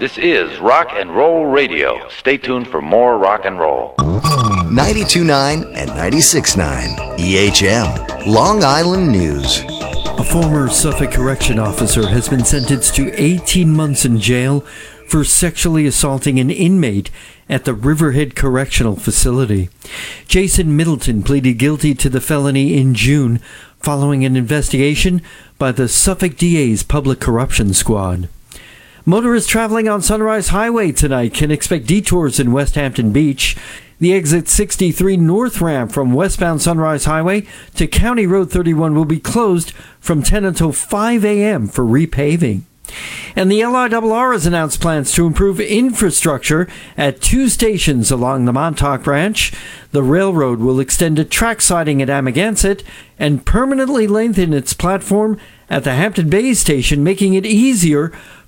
This is Rock and Roll Radio. Stay tuned for more rock and roll. 92.9 and 96.9 EHM, Long Island News. A former Suffolk correction officer has been sentenced to 18 months in jail for sexually assaulting an inmate at the Riverhead Correctional Facility. Jason Middleton pleaded guilty to the felony in June following an investigation by the Suffolk DA's Public Corruption Squad. Motorists traveling on Sunrise Highway tonight can expect detours in West Hampton Beach. The exit 63 north ramp from westbound Sunrise Highway to County Road 31 will be closed from 10 until 5 a.m. for repaving. And the LIRR has announced plans to improve infrastructure at 2 stations along the Montauk Branch. The railroad will extend a track siding at Amagansett and permanently lengthen its platform at the Hampton Bays station, making it easier